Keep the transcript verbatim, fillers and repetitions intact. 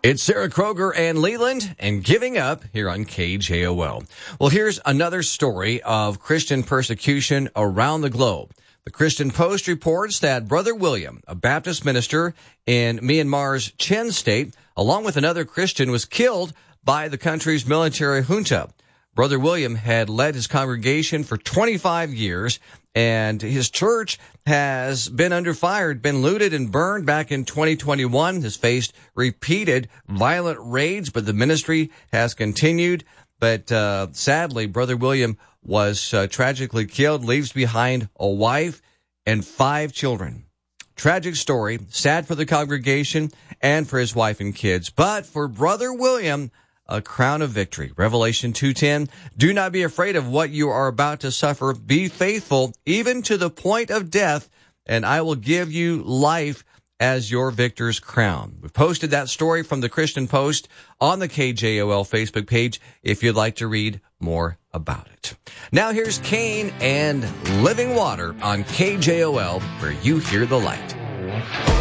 It's Sarah Kroger and Leland and Giving Up here on K J O L. Well, here's another story of Christian persecution around the globe. The Christian Post reports that Brother William, a Baptist minister in Myanmar's Chen state, along with another Christian, was killed by the country's military junta. Brother William had led his congregation for twenty-five years, and his church has been under fire, been looted and burned back in twenty twenty-one, has faced repeated violent raids, but the ministry has continued. But uh, sadly, Brother William was uh, tragically killed, leaves behind a wife and five children. Tragic story, sad for the congregation and for his wife and kids. But for Brother William, a crown of victory. Revelation two ten, do not be afraid of what you are about to suffer. Be faithful even to the point of death, and I will give you life as your victor's crown. We've posted that story from the Christian Post on the K J O L Facebook page if you'd like to read more about it. Now here's Kane and Living Water on K J O L, where you hear the light.